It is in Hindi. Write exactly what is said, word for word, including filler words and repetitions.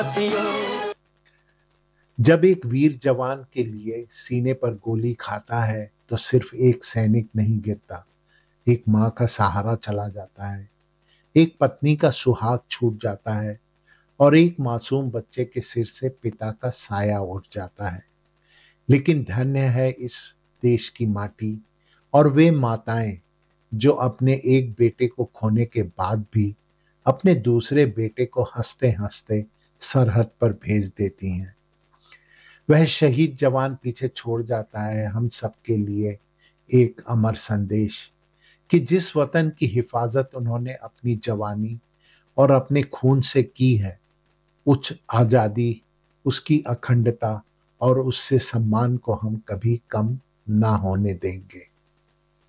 जब एक वीर जवान के लिए सीने पर गोली खाता है तो सिर्फ एक सैनिक नहीं गिरता, एक माँ का सहारा चला जाता है, एक पत्नी का सुहाग छूट जाता है और एक मासूम बच्चे के सिर से पिता का साया उठ जाता है। लेकिन धन्य है इस देश की माटी और वे माताएं जो अपने एक बेटे को खोने के बाद भी अपने दूसरे बेटे को हंसते हंसते सरहद पर भेज देती हैं। वह शहीद जवान पीछे छोड़ जाता है हम सबके लिए एक अमर संदेश कि जिस वतन की हिफाजत उन्होंने अपनी जवानी और अपने खून से की है, उस आजादी, उसकी अखंडता और उससे सम्मान को हम कभी कम ना होने देंगे।